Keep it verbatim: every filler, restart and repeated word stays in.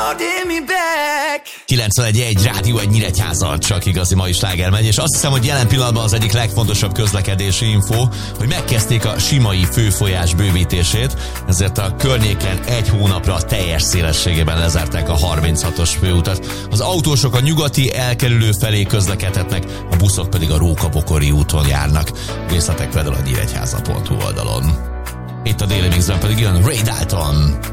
kilencvenegy egy Rádió egy Nyíregyháza, csak igazi mai sláger megy, és azt hiszem, hogy jelen pillanatban az egyik legfontosabb közlekedési info, hogy megkezdték a Simai főfolyás bővítését, ezért a környéken egy hónapra teljes szélességében lezárták a harminchatos főutat. Az autósok a nyugati elkerülő felé közlekedhetnek, a buszok pedig a Róka-Bokori úton járnak. Részletek például a nyíregyháza pont hu oldalon. Itt a Déli Mixben pedig jön Ray Dalton.